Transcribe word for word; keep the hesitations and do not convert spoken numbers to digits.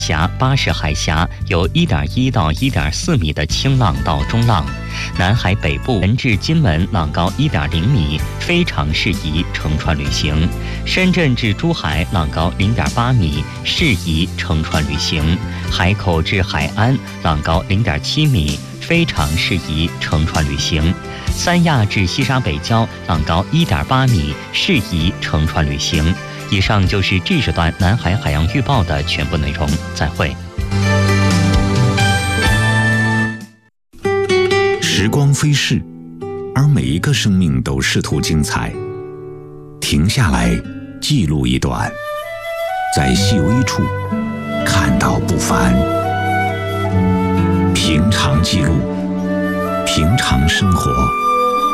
峡巴士海峡有 一点一 到 一点四 米的轻浪到中浪。南海北部门至金门浪高 一点零 米，非常适宜乘船旅行。深圳至珠海浪高 零点八 米，适宜乘船旅行。海口至海安浪高 零点七 米，非常适宜乘船旅行。三亚至西沙北礁浪高 一点八 米，适宜乘船旅行。以上就是这时段南海海洋预报的全部内容，再会。 时光飞逝，而每一个生命都试图精彩。停下来，记录一段，在细微处看到不凡。平常记录，平常生活。